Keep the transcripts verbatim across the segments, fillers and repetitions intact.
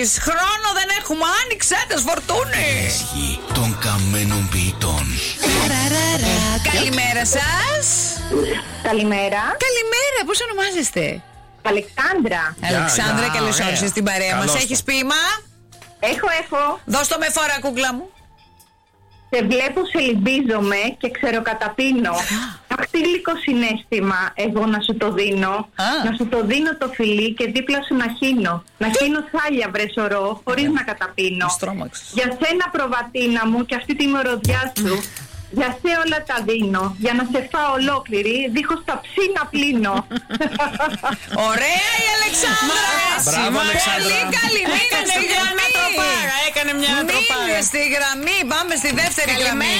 Χρόνο δεν έχουμε, άνοιξε τες φορτούνες. Ισχύ των καμένων ποιητών. Καλημέρα σας. Καλημέρα. Καλημέρα, πώς ονομάζεστε? Αλεξάνδρα. Αλεξάνδρα, γεια, καλώς ωραία. όρισες στην παρέα μας. Καλώς Έχεις το. ποίημα? Έχω, έχω. Δώσ' το με φορά, κούκλα μου. Σε βλέπω, σε λυμπίζομαι και ξεροκαταπίνω. Αχτήλικο συναίσθημα, εγώ να σου το δίνω. Α. Να σου το δίνω το φιλί και δίπλα σου να χύνω. Να χύνω χάλια, βρε σωρό, χωρίς να καταπίνω. Στρώμαξες. Για σένα, προβατίνα μου, και αυτή τη μυρωδιά σου. Για σε όλα τα δίνω. Για να σε φάω ολόκληρη, δίχως τα ψή να πλύνω. Ωραία η Αλεξάνδρα. Μπράβο, Αλεξάνδρα. Πολύ καλή. Μείνε στη γραμμή. Έκανε μια Μείνε στη γραμμή. Πάμε στη δεύτερη γραμμή.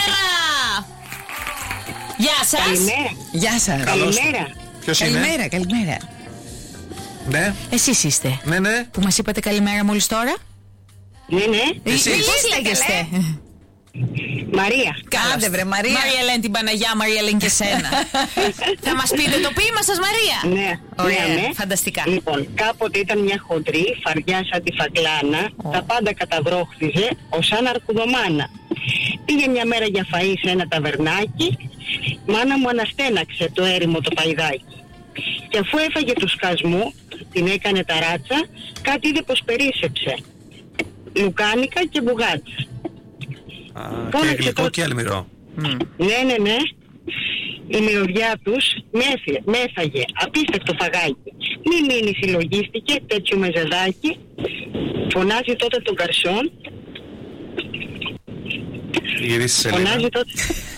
Γεια σας. Καλημέρα. Γεια σας. Καλημέρα. Ποιος είναι? Καλημέρα, καλημέρα. Ναι, Εσείς είστε ναι, ναι. που μας είπατε καλημέρα μόλις τώρα? Ναι, ναι. Εσείς. Πώς λέγεστε? Μαρία. Κάντε βρε Μαρία. Μαρία λένε την Παναγιά, Μαρία λένε και σένα. Θα μας πείτε το ποίημα σας, Μαρία? Ναι, Ωραία, ναι, ναι. φανταστικά. Λοιπόν, κάποτε ήταν μια χοντρή, φαρδιά σαν τη φακλάνα, τα πάντα καταβρόχθιζε ως σαν αρκουδομάνα. Πήγε μια μέρα για φαΐ σε ένα ταβερνάκι, μάνα μου αναστέναξε το έρημο το παϊδάκι. Και αφού έφαγε του σκασμού, την έκανε ταράτσα, κάτι είδε πως περίσσεψε. Λουκάνικα και μπουγάτσα. Α, Φώναξε και γλυκό το- και αλμυρό. Ναι, ναι, ναι. Η μυρωδιά τους μέθη- μέθαγε απίστευτο φαγάκι. Μη μείνει, συλλογίστηκε τέτοιο μεζεδάκι. Φωνάζει τότε τον καρσόν. Γυρίσει σε Φωνάζει λίγο. τότε...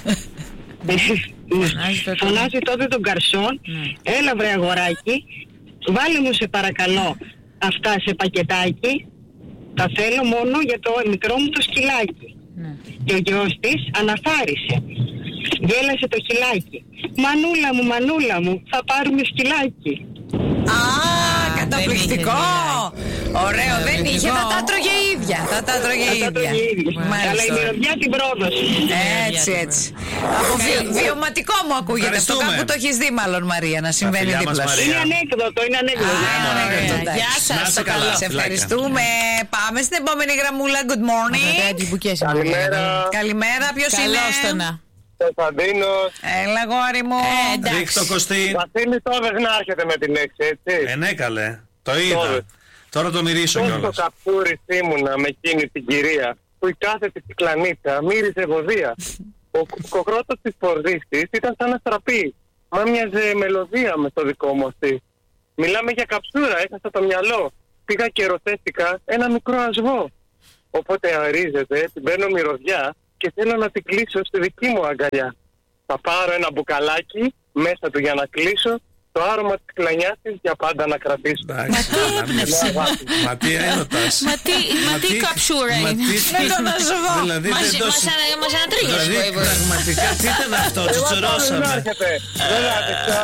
Φωνάζει τότε τον καρσόν. Έλα βρε αγοράκι, βάλε μου σε παρακαλώ αυτά σε πακετάκι. Τα θέλω μόνο για το μικρό μου το σκυλάκι. Και ο γιος της αναφάρισε. Γέλασε το χιλάκι. Μανούλα μου, μανούλα μου, θα πάρουμε σκυλάκι. Α, καταπληκτικό. Ωραίο, δεν είχε. Θα τα τρώγε η ίδια. Θα τα τρώγε η Θα ίδια. το ίδιο. Αλλά η Μάλιστα. μυρωδιά την πρόδωσε. Έτσι, έτσι. Από βιο- βιωματικό μου ακούγεται αυτό. Ευχαριστούμε. Κάπου το έχει δει, μάλλον Μαρία, να συμβαίνει φιλιά μας, δίπλα σου. Μαρία. Είναι ανέκδοτο, είναι ανέκδοτο. Α, ωραία, ωραία, ωραία. εντάξει. Γεια σας, Να είστε το καλά. καλό. Σε Φιλάκια. ευχαριστούμε. Πάμε στην επόμενη γραμμούλα. Good morning. Καλημέρα. Καλημέρα, ποιο είναι? Καλώς το να. Κωνσταντίνος. Έλα, γόρι μου. Ε, εντάξει. Ρίχτω Κωστή. Βασίλη Τόβες να έρχεται με την λέξη, έτσι. Ε, ναι, καλέ. Το είδα. Τόβες. Τώρα το μυρίσω Τόσο κιόλας. καπούρης ήμουνα με εκείνη την κυρία που η κάθετη στην κλανίτσα μύριζε βοδία. Ο κοκρότος της φορδής της ήταν σαν αστραπή. Μα μοιάζε μελωδία με το δικό μου αυτή. Μιλάμε για καψούρα, έχασα το μυαλό. Πήγα και ερωτεύτηκα ένα μικρό ασβό. Οπότε αρίζεται, την παίρνω μυρωδιά και θέλω να την κλείσω στη δική μου αγκαλιά. Θα πάρω ένα μπουκαλάκι μέσα του για να κλείσω, το άρωμα της κλανιάς της για πάντα να κρατήσω. Εντάξει, έμπνευσε. Μα τι έρωτας. Μα τι, μα τι καψούρα μα είναι. τι- Με τον ασβό. Δηλαδή Μας δεν το μας ανα- μας ανατρίχιασε Δηλαδή το ύβολο. πραγματικά τι ήταν αυτό, Δεν τσουτσουρώσαμε. έρχεται, δεν άρχισα.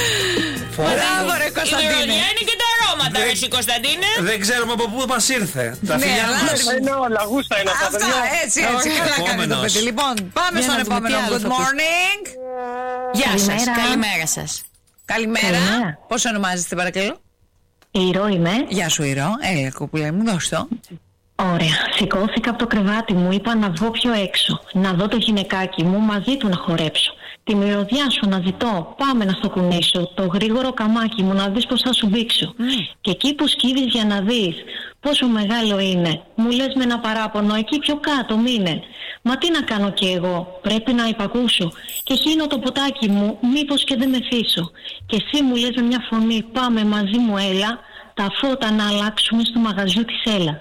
Μπράβο, ρε Η Κωνσταντίνε. μυρωδιά είναι και τα αρώματα, Δεν- ρε εσύ, Κωνσταντίνε. Δεν ξέρουμε από πού μας ήρθε. Τα Ναι, φιλιά αλλά- μας. Είναι όλα, γούστα είναι αυτά, Αυτά, παιδιά. έτσι, έτσι. Ωραία. Καλά κάνει το Επόμενος. παιδί. Λοιπόν, πάμε Για στον να δούμε τι επόμενο. άλλο Good θα πει. morning. Γεια σας, Καλημέρα. καλημέρα σας. Καλημέρα. Καλημέρα. Πώς ονομάζεστε, παρακαλώ? Ηρώ είμαι. Γεια σου, Ηρώ. Έλα, κοπούλα μου, δώσ' το. Ωραία. Σηκώθηκα από το κρεβάτι μου, είπα να βγω πιο έξω. Να δω το γυναικάκι μου, μαζί του να χορέψω. Τη μυρωδιά σου να ζητώ, πάμε να στο κουνήσω. Το γρήγορο καμάκι μου να δεις πως θα σου δείξω. Και εκεί που σκύβεις για να δεις πόσο μεγάλο είναι, μου λες με ένα παράπονο, εκεί πιο κάτω μείνε. Μα τι να κάνω κι εγώ, πρέπει να υπακούσω. Και χύνω το ποτάκι μου, μήπως και δεν μεθύσω. Και εσύ μου λες με μια φωνή, πάμε μαζί μου έλα. Τα φώτα να αλλάξουμε στο μαγαζιού της Έλα.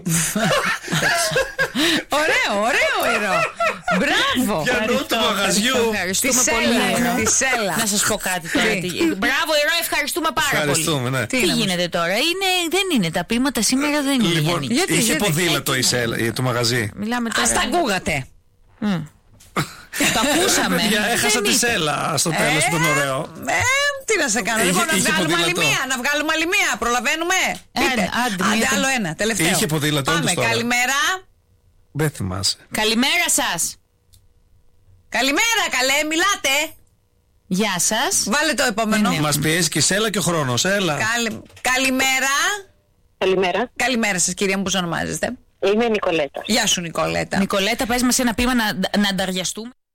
Ωραίο, ωραίο, Ηρώ. Μπράβο. Πιανού του μαγαζιού. Ευχαριστούμε Της πολύ, Έλα, Ηρώ. της Έλα. Να σας πω κάτι τώρα. Τι? τι- Μπράβο, Ηρώ, ευχαριστούμε πάρα πολύ. Ευχαριστούμε, ναι. Τι να μας- γίνεται τώρα, είναι, δεν είναι τα ποίηματα σήμερα, δεν είναι. Λοιπόν, Γιάννη. Γιατί, είχε γιατί? ποδήλατο η Σέλα, η- το μαγαζί. Μιλάμε τώρα. Ας τα ακούγατε. Μμ. Το ακούσαμε. Παιδιά, έχασα Δεν τη είπε. Σέλα στο τέλος που ήταν ωραίο. Ε, τι να σε κάνω. Είχε- Λοιπόν, να είχε βγάλουμε άλλη ποδήλατο. μία. Να βγάλουμε άλλη μία. Προλαβαίνουμε. Άντε, Πείτε. άντε, Άντε, μία. άλλο ένα. Τελευταίο. Είχε ποδήλατο, Πάμε. όντως τώρα. Καλημέρα. Δεν θυμάσαι. Καλημέρα σας. Καλημέρα, καλέ. Μιλάτε. Γεια σας. Βάλε το επόμενο. Ναι, ναι. Μας πιέζει και η Σέλα και ο χρόνος. Έλα. Καλη- Καλημέρα. Καλημέρα. Καλημέρα σας, κυρία μου, πώς ονομάζεστε? Είμαι η Νικολέτα. Γεια σου, Νικολέτα. Νικολέτα, πες μας ένα ποίημα να, να ανταριαστούμε.